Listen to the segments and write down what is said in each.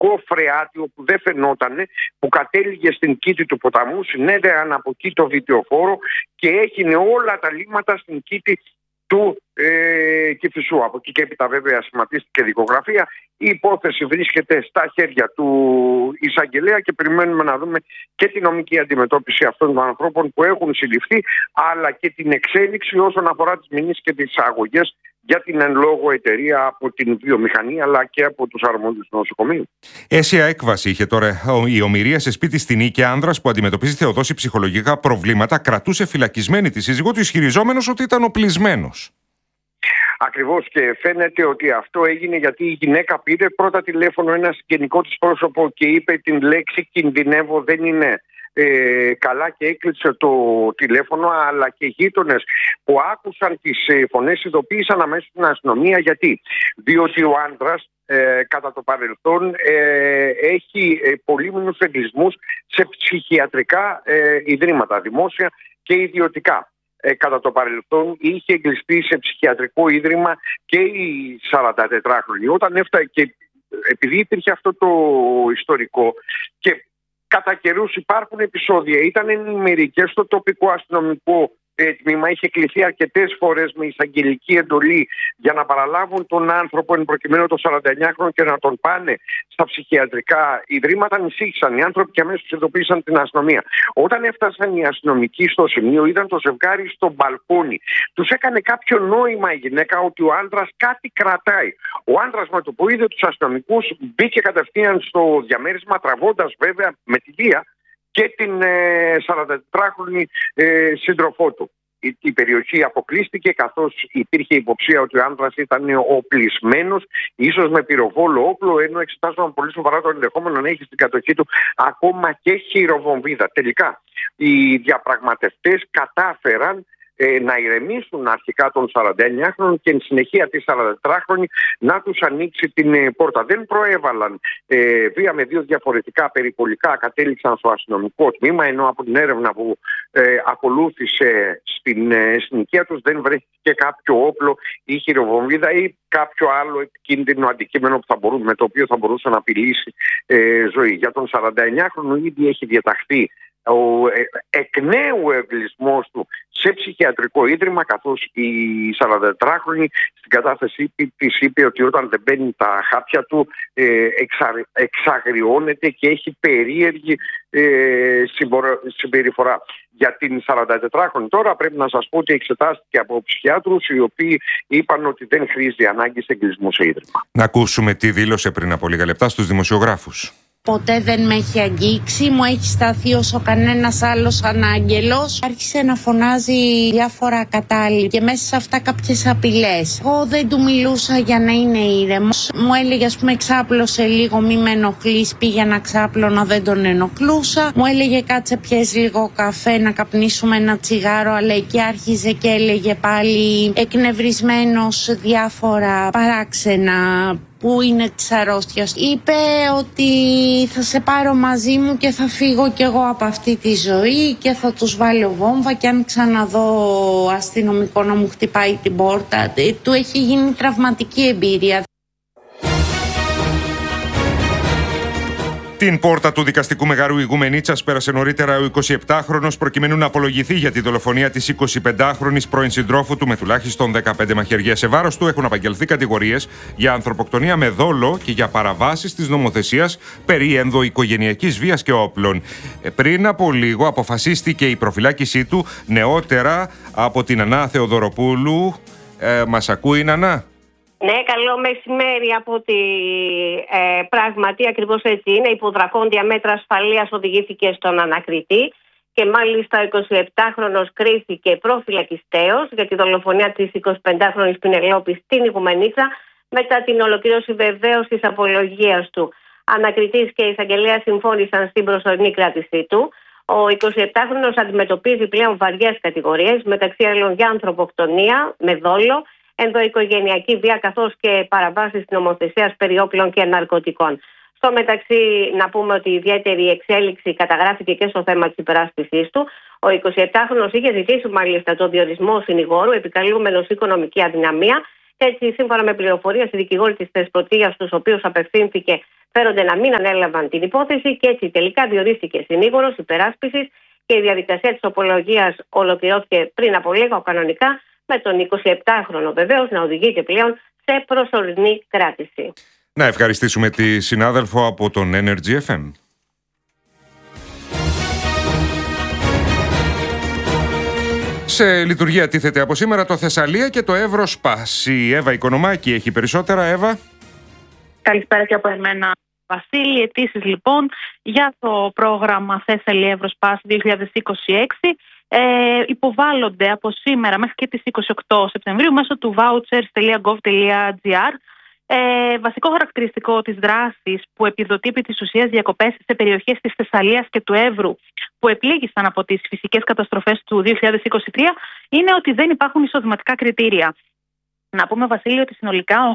μυστικό φρεάτιο που δεν φαινότανε, που κατέληγε στην κήτη του ποταμού, συνέδεαν από εκεί το βιτεοφόρο και έγινε όλα τα λίμματα στην κήτη του Κηφισού. Από εκεί και έπειτα βέβαια σχηματίστηκε δικογραφία. Η υπόθεση βρίσκεται στα χέρια του εισαγγελέα και περιμένουμε να δούμε και τη νομική αντιμετώπιση αυτών των ανθρώπων που έχουν συλληφθεί, αλλά και την εξέλιξη όσον αφορά τις μηνύσεις και τις αγωγές για την εν λόγω εταιρεία από την βιομηχανία αλλά και από τους αρμόδιους του νοσοκομείου. Αίσια έκβαση είχε τώρα η ομηρία σε σπίτι στη Νίκη. Άνδρας που αντιμετωπίζει Θεοδόση ψυχολογικά προβλήματα κρατούσε φυλακισμένη τη σύζυγό του, ισχυριζόμενος ότι ήταν οπλισμένος. Ακριβώς, και φαίνεται ότι αυτό έγινε γιατί η γυναίκα πήρε πρώτα τηλέφωνο ένα συγγενικό της πρόσωπο και είπε την λέξη «κινδυνεύω, δεν είναι καλά», και έκλεισε το τηλέφωνο, αλλά και γείτονες που άκουσαν τις φωνές ειδοποίησαν αμέσως την αστυνομία. Γιατί? Διότι ο άντρας κατά το παρελθόν έχει πολύμηνους εγκλισμούς σε ψυχιατρικά ιδρύματα, δημόσια και ιδιωτικά. Κατά το παρελθόν είχε εγκλειστεί σε ψυχιατρικό ίδρυμα και η 44χρονη. Όταν έφτασε, και επειδή υπήρχε αυτό το ιστορικό και κατά καιρούς υπάρχουν επεισόδια, ήταν ενημερικές στο τοπικό αστυνομικό τμήμα, είχε κληθεί αρκετές φορές με εισαγγελική εντολή για να παραλάβουν τον άνθρωπο, εν προκειμένου το 49χρονο, και να τον πάνε στα ψυχιατρικά ιδρύματα. Ανησύχησαν οι άνθρωποι και αμέσως ειδοποίησαν την αστυνομία. Όταν έφτασαν οι αστυνομικοί στο σημείο, είδαν το ζευγάρι στο μπαλκόνι. Τους έκανε κάποιο νόημα η γυναίκα ότι ο άντρας κάτι κρατάει. Ο άντρας, με το που είδε τους αστυνομικούς, μπήκε κατευθείαν στο διαμέρισμα, τραβώντας βέβαια με τη βία και την 44χρονη σύντροφό του. Η περιοχή αποκλείστηκε, καθώς υπήρχε υποψία ότι ο άντρας ήταν οπλισμένος, ίσως με πυροβόλο όπλο, ενώ εξετάζονταν πολύ σοβαρά το ενδεχόμενο να έχει στην κατοχή του ακόμα και χειροβομβίδα. Τελικά, οι διαπραγματευτές κατάφεραν να ηρεμήσουν αρχικά τον 49χρονο και εν συνεχεία τη 44χρονη να τους ανοίξει την πόρτα. Δεν προέβαλαν βία με δύο διαφορετικά περιπολικά, κατέληξαν στο αστυνομικό τμήμα, ενώ από την έρευνα που ακολούθησε στην συνοικία τους δεν βρέθηκε κάποιο όπλο ή χειροβομβίδα ή κάποιο άλλο επικίνδυνο αντικείμενο με το οποίο θα μπορούσε να απειλήσει ζωή. Για τον 49χρονο ήδη έχει διαταχθεί ο εκ νέου εγκλισμός του σε ψυχιατρικό ίδρυμα, καθώς η 44χρονη στην κατάθεσή της είπε ότι όταν δεν μπαίνει τα χάπια του εξαγριώνεται και έχει περίεργη συμπεριφορά. Για την 44χρονη τώρα πρέπει να σας πω ότι εξετάστηκε από ψυχιάτρους, οι οποίοι είπαν ότι δεν χρήζει ανάγκη σε εγκλισμό σε ίδρυμα. Να ακούσουμε τι δήλωσε πριν από λίγα λεπτά στους δημοσιογράφους. Ποτέ δεν με έχει αγγίξει, μου έχει σταθεί όσο κανένας άλλος ανάγγελος. Άρχισε να φωνάζει διάφορα κατάλληλα και μέσα σε αυτά κάποιες απειλές. Εγώ δεν του μιλούσα για να είναι ήρεμος. Μου έλεγε, ας πούμε, ξάπλωσε λίγο, μη με ενοχλείς. Πήγαινα ξάπλωνα, δεν τον ενοχλούσα. Μου έλεγε, κάτσε πιες λίγο καφέ, να καπνίσουμε ένα τσιγάρο. Αλλά εκεί άρχιζε και έλεγε πάλι εκνευρισμένος διάφορα παράξενα. Που είναι της αρρώστιας. Είπε ότι θα σε πάρω μαζί μου και θα φύγω κι εγώ από αυτή τη ζωή και θα τους βάλω βόμβα, και αν ξαναδώ αστυνομικό να μου χτυπάει την πόρτα. Του έχει γίνει τραυματική εμπειρία. Την πόρτα του δικαστικού μεγαρού ηγουμενίτσας πέρασε νωρίτερα ο 27χρονος προκειμένου να απολογηθεί για τη δολοφονία της 25χρονης πρώην συντρόφου του με τουλάχιστον 15 μαχαιριές. Σε βάρος του έχουν απαγγελθεί κατηγορίες για ανθρωποκτονία με δόλο και για παραβάσεις της νομοθεσίας περί ενδοοικογενειακής βίας και όπλων. Πριν από λίγο αποφασίστηκε η προφυλάκησή του νεότερα από την Νανά Θεοδωροπούλου. Μας ακούει, Νανά? Ναι, καλό μεσημέρι. Από ότι πράγματι ακριβώς έτσι είναι. Υπό δρακόντια μέτρα ασφαλείας οδηγήθηκε στον ανακριτή και μάλιστα ο 27χρονος κρίθηκε προφυλακιστέος για τη δολοφονία της 25χρονης Πινελόπης στην Ηγουμενίτσα μετά την ολοκλήρωση βεβαίως της απολογίας του. Ανακριτής και εισαγγελέα συμφώνησαν στην προσωρινή κράτησή του. Ο 27χρονος αντιμετωπίζει πλέον βαριές κατηγορίες, μεταξύ άλλων για ανθρωποκτονία με δόλο, ενδοοικογενειακή βία καθώς και παραβάσεις νομοθεσίας περί όπλων και ναρκωτικών. Στο μεταξύ, να πούμε ότι η ιδιαίτερη εξέλιξη καταγράφηκε και στο θέμα της υπεράσπισης του. Ο 27χρονος είχε ζητήσει μάλιστα τον διορισμό συνηγόρου, επικαλούμενος οικονομική αδυναμία, Και έτσι, σύμφωνα με πληροφορίες, οι δικηγόροι της Θεσπρωτείας, στους οποίους απευθύνθηκε, φέρονται να μην ανέλαβαν την υπόθεση και έτσι τελικά διορίστηκε συνήγορος υπεράσπισης και η διαδικασία της απολογίας ολοκληρώθηκε πριν από λίγο κανονικά, με τον 27χρονο βεβαίως να οδηγείται πλέον σε προσωρινή κράτηση. Να ευχαριστήσουμε τη συνάδελφο από τον Energy FM. Σε λειτουργία τίθεται από σήμερα το Θεσσαλία και το Εύροσπας. Η Εύα Οικονομάκη έχει περισσότερα. Εύα. Καλησπέρα και από εμένα, Βασίλη. Αιτήσεις λοιπόν για το πρόγραμμα Θεσσαλία Εύροσπας 2026 υποβάλλονται από σήμερα μέχρι και τις 28 Σεπτεμβρίου μέσω του vouchers.gov.gr. Βασικό χαρακτηριστικό της δράσης που επιδοτεί επί της ουσίας διακοπές σε περιοχές της Θεσσαλίας και του Εύρου που επλήγησαν από τις φυσικές καταστροφές του 2023 είναι ότι δεν υπάρχουν εισοδηματικά κριτήρια. Να πούμε, Βασίλη, ότι συνολικά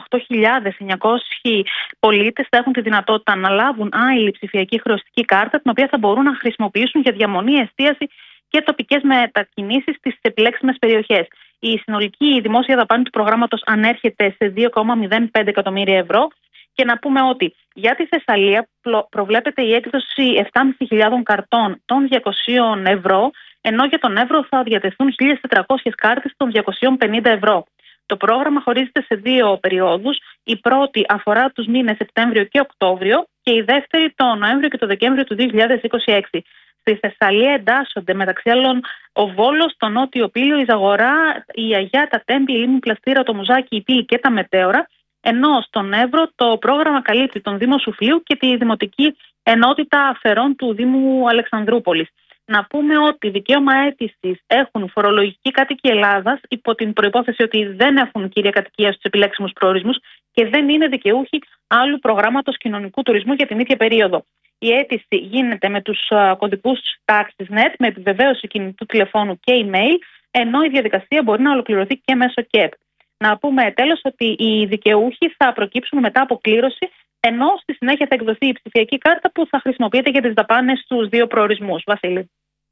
8.900 πολίτες θα έχουν τη δυνατότητα να λάβουν άειλη ψηφιακή χρεωστική κάρτα, την οποία θα μπορούν να χρησιμοποιήσουν για διαμονή, εστίαση και τοπικές μετακινήσεις στις επιλέξιμες περιοχές. Η συνολική δημόσια δαπάνη του προγράμματος ανέρχεται σε 2,05 εκατομμύρια ευρώ. Και να πούμε ότι για τη Θεσσαλία προβλέπεται η έκδοση 7.500 καρτών των 200 ευρώ, ενώ για τον Εύρο θα διατεθούν 1.400 κάρτες των 250 ευρώ. Το πρόγραμμα χωρίζεται σε δύο περιόδους. Η πρώτη αφορά τους μήνες Σεπτέμβριο και Οκτώβριο και η δεύτερη τον Νοέμβριο και τον Δεκέμβριο του 2026. Στη Θεσσαλία εντάσσονται μεταξύ άλλων ο Βόλος, το Νότιο Πήλιο, η Ζαγορά, η Αγιά, τα Τέμπη, η Λίμνη Πλαστήρα, το Μουζάκι, η Πύλη και τα Μετέωρα. Ενώ στον Εύρο το πρόγραμμα καλύπτει τον Δήμο Σουφλίου και τη Δημοτική Ενότητα Αφερών του Δήμου Αλεξανδρούπολης. Να πούμε ότι δικαίωμα αίτησης έχουν φορολογικοί κάτοικοι Ελλάδας υπό την προϋπόθεση ότι δεν έχουν κύρια κατοικία στους επιλέξιμους προορισμούς και δεν είναι δικαιούχοι άλλου προγράμματος κοινωνικού τουρισμού για την ίδια περίοδο. Η αίτηση γίνεται με τους κωδικούς TaxisNet, με επιβεβαίωση κινητού τηλεφώνου και email, ενώ η διαδικασία μπορεί να ολοκληρωθεί και μέσω ΚΕΠ. Να πούμε τέλος ότι οι δικαιούχοι θα προκύψουν μετά από κλήρωση, ενώ στη συνέχεια θα εκδοθεί η ψηφιακή κάρτα που θα χρησιμοποιείται για τις δαπάνες στους δύο προορισμούς. Βασίλη.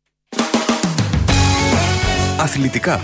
Αθλητικά.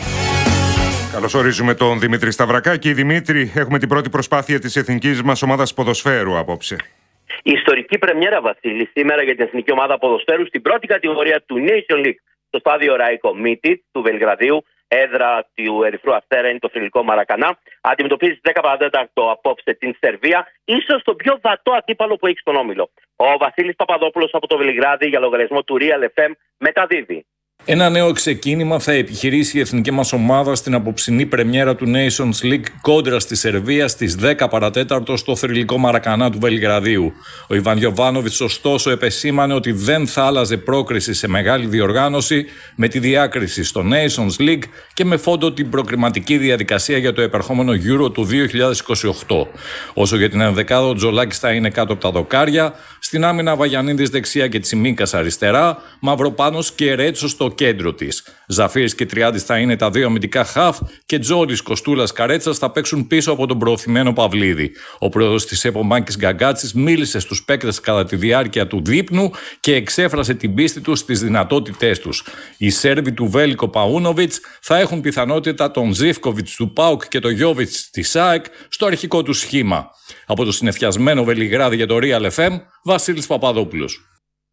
Καλώς ορίζουμε τον Δημήτρη Σταυρακάκη. Δημήτρη, έχουμε την πρώτη προσπάθεια της εθνικής μας ομάδας ποδοσφαίρου απόψε. Η ιστορική πρεμιέρα, Βασίλη, σήμερα για την εθνική ομάδα ποδοσφαίρου στην πρώτη κατηγορία του Nation League στο στάδιο Ράικο Μίτιτ του Βελιγραδίου. Έδρα του Ερυθρού Αστέρα είναι το θρυλικό Μαρακανά. Αντιμετωπίζει 10 παρατέταρτο απόψε την Σερβία, ίσως το πιο βατό αντίπαλο που έχει στον όμιλο. Ο Βασίλης Παπαδόπουλος από το Βελιγράδι για λογαριασμό του Real FM μεταδίδει. Ένα νέο ξεκίνημα θα επιχειρήσει η εθνική μας ομάδα στην απόψινή πρεμιέρα του Nations League κόντρα στη Σερβία στις 10 παρατέταρτο στο θρυλικό Μαρακανά του Βελιγραδίου. Ο Ιβάν Γιοβάνοβιτς ωστόσο επεσήμανε ότι δεν θα άλλαζε πρόκριση σε μεγάλη διοργάνωση με τη διάκριση στο Nations League και με φόντο την προκριματική διαδικασία για το επερχόμενο Euro του 2028. Όσο για την ενδεκάδα, ο Τζολάκης θα είναι κάτω από τα δοκάρια, στην άμυνα Βαγιανίδης δεξιά και Τσιμίκας αριστερά, Μαυροπάνος και Ρέτσο στο κέντρο της. Ζαφύρης και Τριάντης θα είναι τα δύο αμυντικά χαφ και Τζόρις, Κοστούλας, Καρέτσας θα παίξουν πίσω από τον προωθημένο Παυλίδη. Ο πρόεδρος της ΕΠΟ Μάκης Γκαγκάτσης μίλησε στους παίκτες κατά τη διάρκεια του δείπνου και εξέφρασε την πίστη τους στις δυνατότητές τους. Οι Σέρβοι του Βέλικο Παούνοβιτς θα έχουν πιθανότητα τον Ζίφκοβιτς του ΠΑΟΚ και τον Γιόβιτς της ΑΕΚ στο αρχικό του σχήμα. Από το συνεφιασμένο Βελιγράδι για το Real FM, Βασίλης Παπαδόπουλος.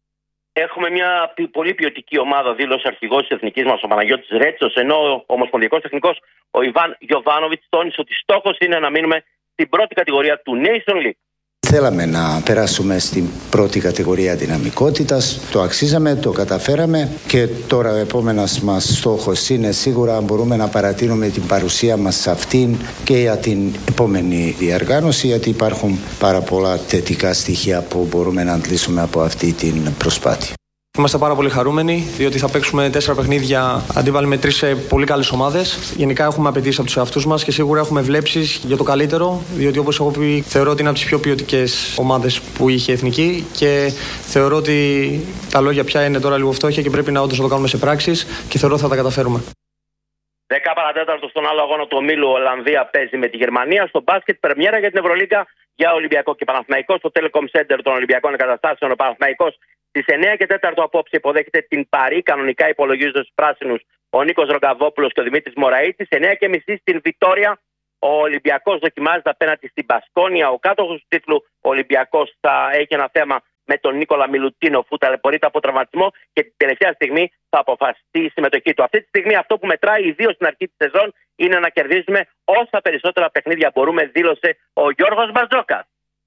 Έχουμε μια πολύ ποιοτική ομάδα, δήλωσε αρχηγός της εθνικής μας ο Παναγιώτης Ρέτσος, ενώ ο ομοσπονδιακός τεχνικός ο Ιβάν Γιοβάνοβιτς τόνισε ότι στόχος είναι να μείνουμε στην πρώτη κατηγορία του Nation League. Θέλαμε να περάσουμε στην πρώτη κατηγορία δυναμικότητας, το αξίζαμε, το καταφέραμε και τώρα ο επόμενος μας στόχος είναι σίγουρα μπορούμε να παρατείνουμε την παρουσία μας σε αυτήν και για την επόμενη διοργάνωση, γιατί υπάρχουν πάρα πολλά θετικά στοιχεία που μπορούμε να αντλήσουμε από αυτή την προσπάθεια. Είμαστε πάρα πολύ χαρούμενοι, διότι θα παίξουμε 4 παιχνίδια αντίπαλοι με 3 πολύ καλές ομάδες. Γενικά έχουμε απαιτήσεις από τους εαυτούς μας και σίγουρα έχουμε βλέψεις για το καλύτερο, διότι όπως έχω πει, θεωρώ ότι είναι από τις πιο ποιοτικές ομάδες που είχε η εθνική και θεωρώ ότι τα λόγια πια είναι τώρα λίγο φτώχεια και πρέπει να όντως το κάνουμε σε πράξεις και θεωρώ ότι θα τα καταφέρουμε. 10 παρατέταρτο στον άλλο αγώνα του ομίλου Ολλανδία παίζει με τη Γερμανία. Στο μπάσκετ πρεμιέρα για την Ευρωλίγκα για Ολυμπιακό και Παναθηναϊκό. Στο Telecom Center των Ολυμπιακών Εγκαταστάσεων ο Παναθηναϊκός στις 9 και 4 απόψε υποδέχεται την Παρί. Κανονικά υπολογίζονται στους πράσινους ο Νίκος Ρογκαβόπουλος και ο Δημήτρης Μωραΐτης. 9.30 στην Βιτόρια Ο Ολυμπιακός δοκιμάζεται απέναντι στην Μπασκόνια. Ο κάτοχος του τίτλου Ολυμπιακός θα έχει ένα θέμα με τον Νίκολα Μιλουτίνοφ που ταλαιπωρείται από τραυματισμό και την τελευταία στιγμή θα αποφασιστεί η συμμετοχή του. Αυτή τη στιγμή αυτό που μετράει, ιδίως στην αρχή της σεζόν, είναι να κερδίζουμε όσα περισσότερα παιχνίδια μπορούμε, δήλωσε ο Γιώργος Μπαρτζόκας.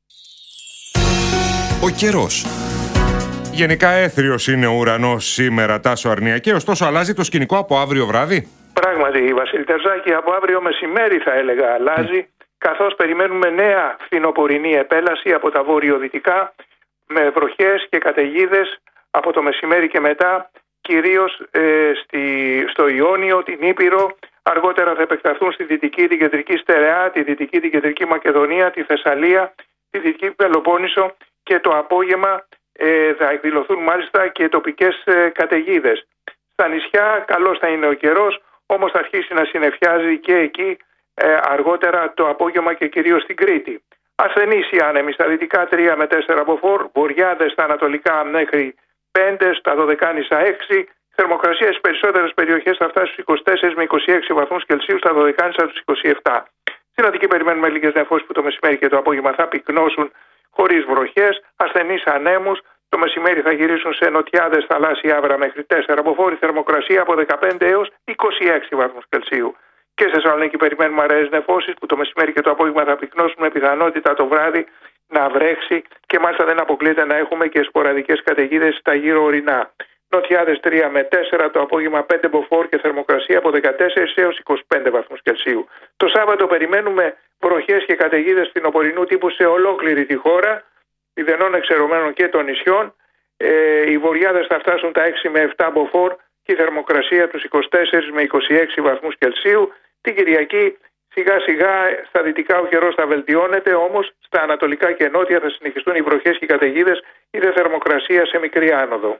Ο καιρός. Γενικά έθριος είναι ο ουρανός σήμερα, Τάσο Αρνιακέ, ωστόσο αλλάζει το σκηνικό από αύριο βράδυ. Πράγματι, Βασίλη Τερζάκη, από αύριο μεσημέρι θα έλεγα αλλάζει, καθώς περιμένουμε νέα φθινοπορεινή επέλαση από τα βορειοδυτικά, με βροχές και καταιγίδες από το μεσημέρι και μετά, κυρίως στο Ιόνιο, την Ήπειρο. Αργότερα θα επεκταθούν στη δυτική, την κεντρική Στερεά, τη δυτική, την κεντρική Μακεδονία, τη Θεσσαλία, τη δυτική Πελοπόννησο και το απόγευμα θα εκδηλωθούν μάλιστα και τοπικές καταιγίδες. Στα νησιά καλώς θα είναι ο καιρός, όμως θα αρχίσει να συννεφιάζει και εκεί αργότερα το απόγευμα και κυρίως στην Κρήτη. Ασθενείς οι άνεμοι στα δυτικά 3 με 4 μποφόρ, βοριάδες στα ανατολικά μέχρι 5, στα δωδεκάνησα 6. Θερμοκρασία στις περισσότερες περιοχές θα φτάσει στους 24 με 26 βαθμούς Κελσίου, στα δωδεκάνησα στους 27. Στην Αττική περιμένουμε λίγες νεφώσεις που το μεσημέρι και το απόγευμα θα πυκνώσουν χωρίς βροχές. Ασθενείς ανέμους, το μεσημέρι θα γυρίσουν σε νοτιάδες θαλάσσια άβρα μέχρι 4 μποφόρ, θερμοκρασία από 15 έως 26 βαθμούς Κελσίου. Και στη Θεσσαλονίκη περιμένουμε αραιές νεφώσεις που το μεσημέρι και το απόγευμα θα πυκνώσουν με πιθανότητα το βράδυ να βρέξει και μάλιστα δεν αποκλείεται να έχουμε και σποραδικές καταιγίδες στα γύρω ορεινά. Νοτιάδες 3 με 4, το απόγευμα 5 μποφόρ και θερμοκρασία από 14 έως 25 βαθμούς Κελσίου. Το Σάββατο περιμένουμε βροχές και καταιγίδες φθινοπορεινού τύπου σε ολόκληρη τη χώρα, ιδενών εξαιρωμένων και των νησιών. Οι βοριάδες θα φτάσουν τα 6 με 7 μποφόρ και η θερμοκρασία τους 24 με 26 βαθμούς Κελσίου. Την Κυριακή σιγά σιγά στα δυτικά ο καιρός θα βελτιώνεται, όμως στα ανατολικά και νότια θα συνεχιστούν οι βροχές και οι καταιγίδες, η δε θερμοκρασία σε μικρή άνοδο.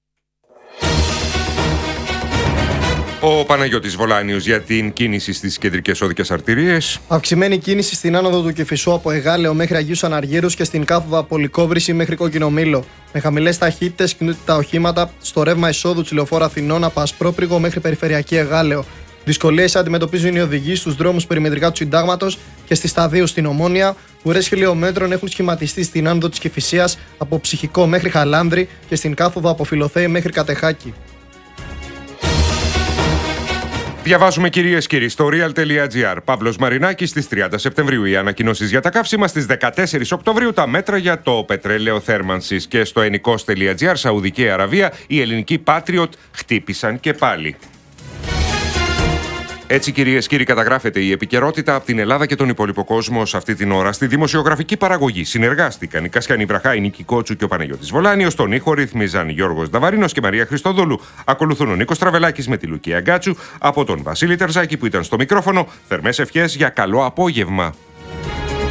Ο Παναγιώτης Βολάνιος για την κίνηση στις κεντρικές οδικές αρτηρίες. Αυξημένη κίνηση στην άνοδο του Κηφισού από Εγάλεο μέχρι Αγίους Αναργύρους και στην κάθοδο από Λυκόβρηση μέχρι Κόκκινο Μήλο. Με χαμηλές ταχύτητες κινούνται τα οχήματα στο ρεύμα εισόδου της Λεωφόρου Αθηνών από Ασπρόπριγο μέχρι Περιφερειακή Εγάλεο. Δυσκολίες αντιμετωπίζουν οι οδηγοί στους δρόμους περιμετρικά του Συντάγματος και στη Σταδίου στην Ομόνια. Ουρές χιλιόμετρων έχουν σχηματιστεί στην άνοδο της Κηφισίας από Ψυχικό μέχρι Χαλάνδρη και στην κάθοδο από Φιλοθέη μέχρι Κατεχάκη. Διαβάζουμε κυρίες και κύριοι στο real.gr. Παύλος Μαρινάκης στις 30 Σεπτεμβρίου. Οι ανακοινώσεις για τα καύσιμα στις 14 Οκτωβρίου. Τα μέτρα για το πετρέλαιο θέρμανσης. Και στο ενικός.gr, Σαουδική Αραβία, οι ελληνικοί Patriot χτύπησαν και πάλι. Έτσι, κυρίες και κύριοι, καταγράφεται η επικαιρότητα από την Ελλάδα και τον υπόλοιπο κόσμο σε αυτή την ώρα. Στη δημοσιογραφική παραγωγή συνεργάστηκαν η Κασιανή Βραχά, η Νίκη Κότσου και ο Παναγιώτης Βολάνιος. Τον ήχο ρυθμίζαν Γιώργος Νταβαρίνος και Μαρία Χριστοδούλου. Ακολουθούν ο Νίκος Τραβελάκης με τη Λουκία Γκάτσου. Από τον Βασίλη Τερζάκη που ήταν στο μικρόφωνο, θερμές ευχές για καλό απόγευμα.